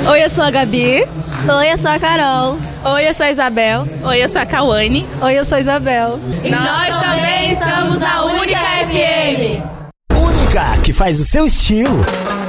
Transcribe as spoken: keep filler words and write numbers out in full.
Oi, eu sou a Gabi. Oi, eu sou a Carol. Oi, eu sou a Isabel. Oi, eu sou a Cauane. Oi, eu sou a Isabel. E nós, nós também estamos na Única F M. Única, que faz o seu estilo.